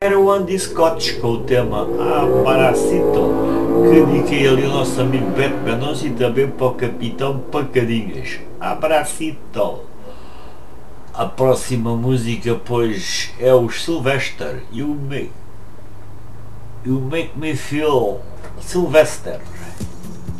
Era o Andy Scott com o tema Parasito, que dediquei ali ao nosso amigo Beto Mendonça e também para o Capitão Pacadinhas. Abracito. A próxima música, pois, é o Sylvester e o Make Me Feel Sylvester.